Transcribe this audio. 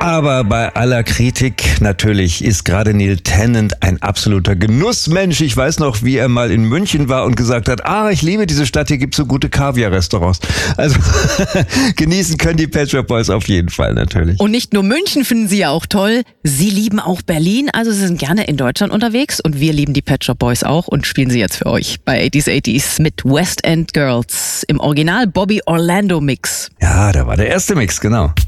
Aber bei aller Kritik natürlich ist gerade Neil Tennant ein absoluter Genussmensch. Ich weiß noch, wie er mal in München war und gesagt hat, ich liebe diese Stadt, hier gibt's so gute Kaviar-Restaurants. Also genießen können die Pet Shop Boys auf jeden Fall natürlich. Und nicht nur München finden sie ja auch toll, sie lieben auch Berlin, also sie sind gerne in Deutschland unterwegs und wir lieben die Pet Shop Boys auch und spielen sie jetzt für euch bei 80s mit West End Girls im Original Bobby Orlando Mix. Ja, da war der erste Mix, genau.